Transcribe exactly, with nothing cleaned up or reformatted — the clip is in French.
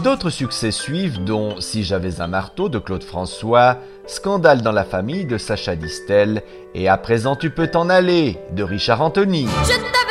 D'autres succès suivent, dont Si j'avais un marteau de Claude François, Scandale dans la famille de Sacha Distel et À présent tu peux t'en aller de Richard Anthony. Je